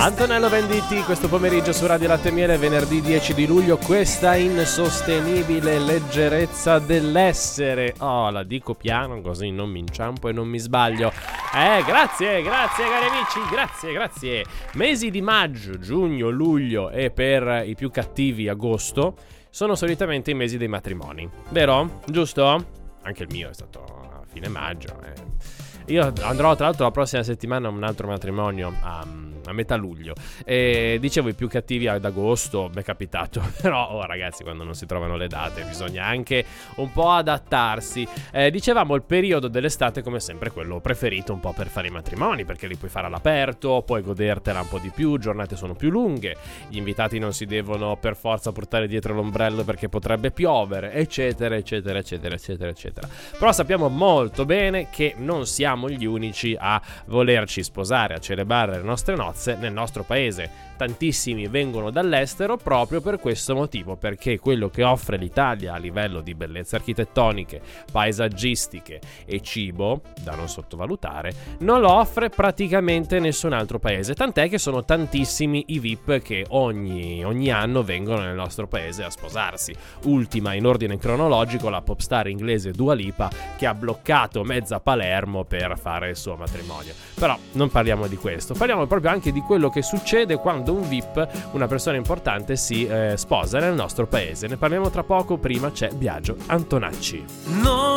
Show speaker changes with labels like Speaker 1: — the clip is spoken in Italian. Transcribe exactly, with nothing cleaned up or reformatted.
Speaker 1: Antonello Venditti questo pomeriggio su Radio Latte e Miele, venerdì dieci di luglio. Questa insostenibile leggerezza dell'essere. Oh, la dico piano così non mi inciampo e non mi sbaglio. Eh, grazie, grazie cari amici, grazie, grazie. Mesi di maggio, giugno, luglio e per i più cattivi agosto sono solitamente i mesi dei matrimoni, vero? Giusto? Anche il mio è stato a fine maggio. Eh. Io andrò tra l'altro la prossima settimana a un altro matrimonio a, a metà luglio. E dicevo i più cattivi ad agosto, mi è capitato. Però oh, ragazzi, quando non si trovano le date bisogna anche un po' adattarsi. eh, Dicevamo il periodo dell'estate come sempre quello preferito un po' per fare i matrimoni, perché li puoi fare all'aperto, puoi godertela un po' di più, giornate sono più lunghe, gli invitati non si devono per forza portare dietro l'ombrello perché potrebbe piovere, eccetera eccetera eccetera eccetera eccetera. Però sappiamo molto bene che non siamo gli unici a volerci sposare, a celebrare le nostre nozze nel nostro paese. Tantissimi vengono dall'estero proprio per questo motivo, perché quello che offre l'Italia a livello di bellezze architettoniche, paesaggistiche e cibo, da non sottovalutare, non lo offre praticamente nessun altro paese, tant'è che sono tantissimi i V I P che ogni, ogni anno vengono nel nostro paese a sposarsi. Ultima in ordine cronologico la popstar inglese Dua Lipa, che ha bloccato mezza Palermo per fare il suo matrimonio. Però non parliamo di questo, parliamo proprio anche di quello che succede quando un V I P, una persona importante, si eh, sposa nel nostro paese. Ne parliamo tra poco, prima c'è Biagio Antonacci. No.